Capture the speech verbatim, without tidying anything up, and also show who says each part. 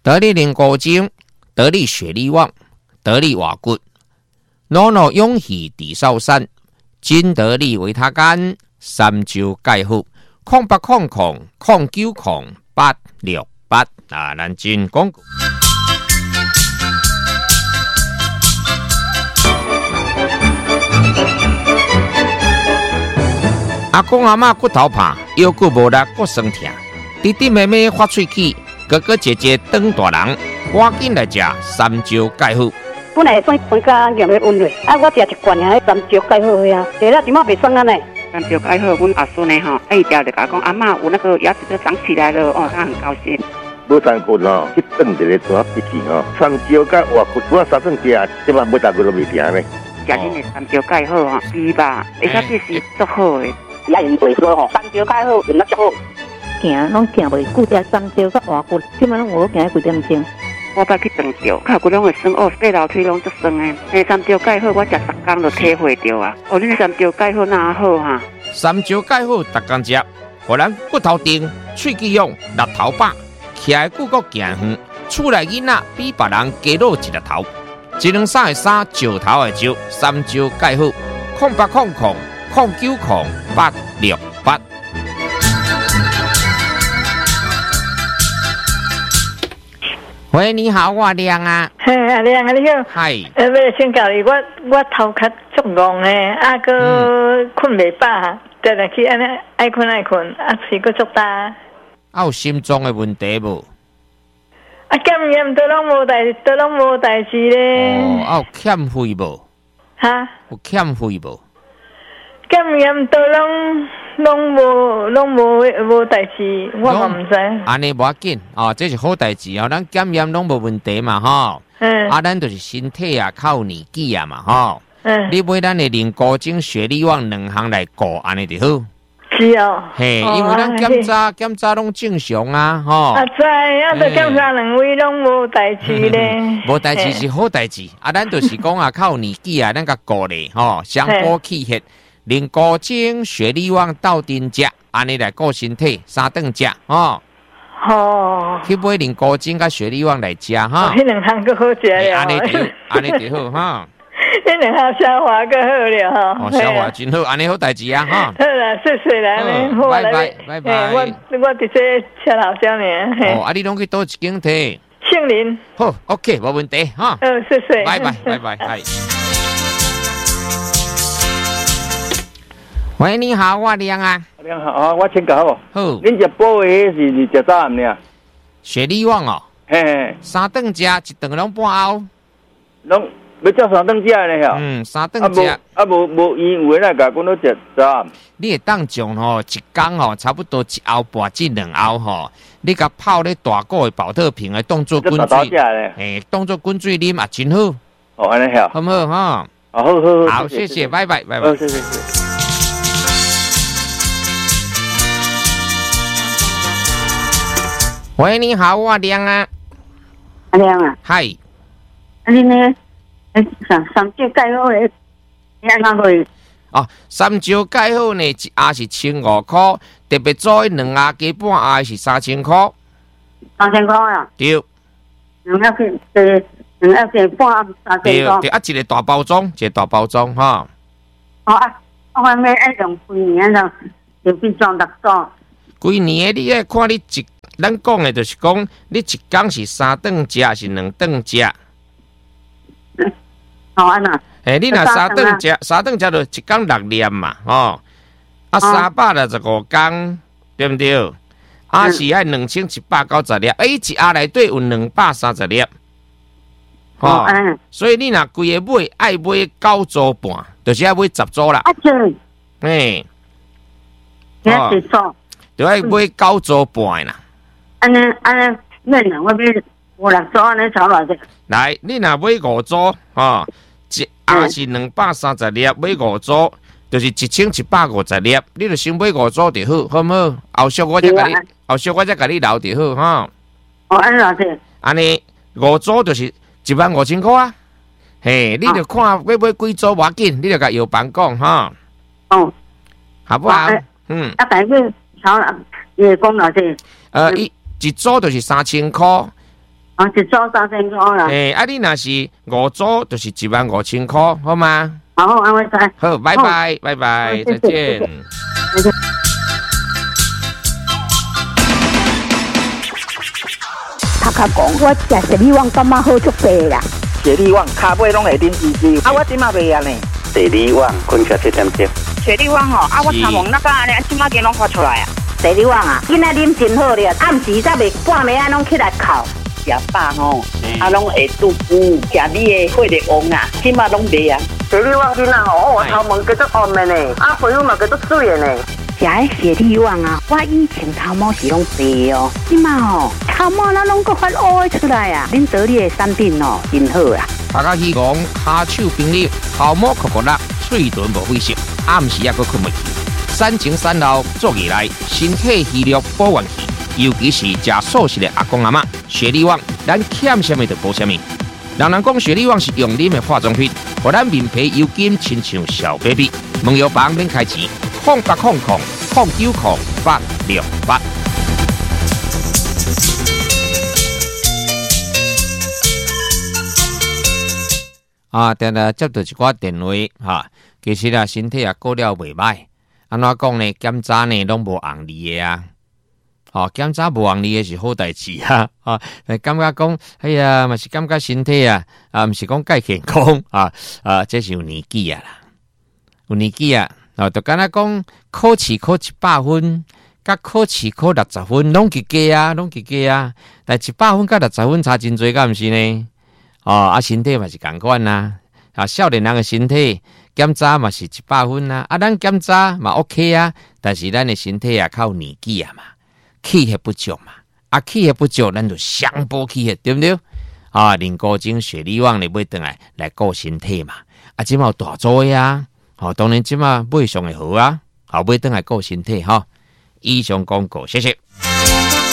Speaker 1: 得力灵果精、得力雪力旺、得力瓦骨、诺诺勇气地少山、金得力维他干、三周钙护、空八空空空九空八六八啊，咱进广告。阿公阿嬷骨头怕，腰骨无力，骨酸痛。弟弟妹妹发喙齿，哥哥姐姐长大人，赶紧来食三招钙好。
Speaker 2: 本来算分家用的温热，啊，我食一罐啊，三招钙好呀，食了点仔袂酸啊呢。
Speaker 3: 三招钙好，阮阿孙呢吼，哎，一条就甲讲阿嬷有那个牙齿都长起来了，哦，他很高兴。
Speaker 4: 无三骨吼，去炖一个大鼻涕吼，三招甲活骨，我三顿食，即摆每大骨都袂停呢。
Speaker 3: 食恁的三招钙好吼，猪吧，而且这是足好的。
Speaker 2: 也用袂说吼，三招钙好用得足好。
Speaker 5: 行拢行袂久，食三招甲活骨，即摆拢有行几点钟。
Speaker 3: 我捌去长照，脚骨拢会酸，哦，爬楼梯拢足酸的。诶，三招钙好，我食十工就体会到啊。哦，恁三招钙好哪好哈？
Speaker 1: 三招钙好，逐工食，互咱骨头硬、喙齿勇、力头饱，徛的骨骼行远，厝内囡仔比别人加露一粒头。一两三的三，石头的石，三招钙好，空八空空。空九空八六八。喂，你好，我亮啊。
Speaker 6: 嘿，阿亮啊，你好。
Speaker 1: 嗨。
Speaker 6: 呃，要先教你，我我头壳足戆诶，啊个困袂饱，常常去安尼爱困爱困，啊是个足大。
Speaker 1: 啊有心脏的问题无？
Speaker 6: 啊，检验都拢无代，都拢无代志咧。
Speaker 1: 哦，啊有欠费无？
Speaker 6: 哈？
Speaker 1: 有欠费无？
Speaker 6: 检验都拢拢无拢无无代志，我嘛唔知。
Speaker 1: 安尼无要紧哦，这是好代志哦。咱检验拢无问题嘛吼。嗯。啊，咱就是身体啊，较有年纪啊嘛吼。嗯。你买咱的灵果精、雪力旺两项来顾，安尼就好。
Speaker 6: 是哦。
Speaker 1: 嘿，因为咱检查检查拢正常啊吼。
Speaker 6: 啊知，啊都检查两位拢无代志咧。
Speaker 1: 无代志是好代志，啊，咱就是讲啊，较有年纪啊，咱甲顾咧吼，相补气血。灵果精、雪力旺斗阵食，安尼来顾身体，三顿食吼。
Speaker 6: 哦。
Speaker 1: 去买灵果精甲雪力旺来食哈。
Speaker 6: 迄两项佫好食了。
Speaker 1: 安尼就安尼就好哈。
Speaker 6: 迄两项消化佫好了哈。
Speaker 1: 哦，消化真好，安尼好代志啊哈。
Speaker 6: 好啦，谢谢啦，
Speaker 1: 好，拜拜拜拜。
Speaker 6: 我我伫这车头上呢。
Speaker 1: 哦，啊，你拢去倒一间摕。
Speaker 6: 杏林。
Speaker 1: 好 ，OK， 无问题哈。
Speaker 6: 好，谢谢。
Speaker 1: 拜拜拜拜，嗨。喂，你好，我亮啊。
Speaker 7: 亮好啊，我请教好。
Speaker 1: 好。
Speaker 7: 恁食补的迄是是食早暗呢？
Speaker 1: 雪力旺哦。
Speaker 7: 嘿嘿。
Speaker 1: 三顿食，一顿拢半漚。
Speaker 7: 拢要照三顿食呢晓。
Speaker 1: 嗯，三顿食。
Speaker 7: 啊无无因为那个讲都食早暗。
Speaker 1: 你会当种吼，一工吼，差不多一漚半至两漚吼。你甲泡咧大个的保特瓶的当做滚水，诶，当做滚水啉也真好。
Speaker 7: 哦，安尼晓。
Speaker 1: 好唔好哈？
Speaker 7: 好好好。
Speaker 1: 好，谢谢，拜拜，拜拜。
Speaker 7: 好，谢谢谢。
Speaker 1: 喂，你好，我亮啊。
Speaker 2: 阿亮啊。
Speaker 1: 嗨。
Speaker 2: 啊，你呢？三三招钙好诶，你安怎去？
Speaker 1: 哦，三招钙好呢，一盒是千五块，特别做两盒加半盒是三千块。
Speaker 2: 三千块啊？
Speaker 1: 对。
Speaker 2: 两盒去，呃，两盒加半盒三千块。
Speaker 1: 对对啊，一个大包装，一个大包装哈。
Speaker 2: 哦啊，我讲要爱用几年就就变装六装。
Speaker 1: 几年你爱看你一，咱讲的就是讲，你一工是三顿食，还是两顿食？
Speaker 2: 好安那。
Speaker 1: 诶，你若三顿食，三顿食就一工六粒嘛，吼。啊，三百六十五工，对不对？啊，是爱两千一百九十粒，诶，一盒内底有两百三十粒。
Speaker 2: 哦，
Speaker 1: 所以你若规个买爱买九组半，就是爱买十组啦。
Speaker 2: 啊，对。
Speaker 1: 诶。
Speaker 2: 哦。几组？
Speaker 1: 就爱买九组半啦。
Speaker 2: 安尼安尼，免啦，我买五六组安尼炒偌济。
Speaker 1: 来，你若买五组，吼。一盒是两百三十粒，买五组就是一千一百五十粒。你就先买五组就好，好唔好？后续我再甲你，后续我再甲你留就好，哈。
Speaker 2: 哦，安怎子？
Speaker 1: 安尼五组就是一万五千块啊。嘿，你就看要买几组无要紧，你就甲药房讲哈。
Speaker 2: 哦，
Speaker 1: 好不好？嗯。
Speaker 2: 啊，但是炒伊会讲偌济？
Speaker 1: 呃，一一组就是三千块。
Speaker 2: 啊，一组三千块啦。
Speaker 1: 诶、欸，啊，你若是五组，就是一万五千块，好吗？
Speaker 2: 好，安慰知。
Speaker 1: 好，拜拜，拜拜，再见。
Speaker 5: 头壳讲，我食雪里旺感觉好足白啦。
Speaker 8: 雪里旺骹尾拢会啉滋滋，啊，我即马袂啊呢。
Speaker 7: 雪里旺困觉七点钟。
Speaker 9: 雪里旺哦，啊，我头毛那个安尼，即马间拢发出来啊。
Speaker 2: 雪里旺啊，今仔啉真好咧，暗时才袂半暝啊，拢起来哭。
Speaker 9: 食饱吼，啊，拢会肚腹，食你的血力旺啊，即马拢袂啊。
Speaker 2: 雪里旺囡仔吼，我头毛叫做红的呢，啊，皮肤嘛叫做水的呢。食迄雪里旺啊，我以前头毛是拢白哦，即马吼头毛那拢个发乌出来啊！恁得你的产品哦，真好啊！
Speaker 1: 大家希望骹手冰溜，头毛酷酷辣，嘴唇无血色，暗时也阁困袂去。产前产后做起来，身体虚弱保元气，尤其是食素食的阿公阿嬷，雪里旺咱欠什么就补什么。人人讲雪里旺是用啉的化妆品，互咱面皮油紧，亲像小 baby。问药房免开钱。空八空空空九空八六八。啊，定定接到一寡电话哈，其实啊身体啊过了袂歹，安怎讲呢？检查呢拢无红利的啊，哦，检查无红利的是好代志啊，啊，感觉讲，哎呀，嘛是感觉身体啊，啊，毋是讲介健康啊，啊，这是有年纪啊啦，有年纪啊。哦，就敢若讲考试考一百分，甲考试考六十分，拢及格啊，拢及格啊。但一百分甲六十分差真多，敢毋是呢？哦，啊，身体嘛是共款啦。啊，少年人的身体检查嘛是一百分啊，啊，咱检查嘛 OK 啊，但是咱的身体啊靠年纪啊嘛，气血不足嘛，啊，气血不足，咱就上补气血，对不对？啊，林高精雪里旺你买回来来顾身体嘛，啊，即嘛有大做呀。哦，当然即马买上会好啊，后尾等来顾身体哈。以上广告，谢谢。